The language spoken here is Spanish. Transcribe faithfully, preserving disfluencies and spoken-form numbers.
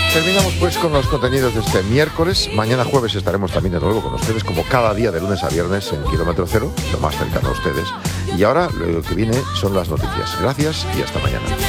Terminamos pues con los contenidos de este miércoles. Mañana jueves estaremos también de nuevo con ustedes, como cada día de lunes a viernes en Kilómetro Cero, lo más cercano a ustedes. Y ahora lo que viene son las noticias. Gracias y hasta mañana.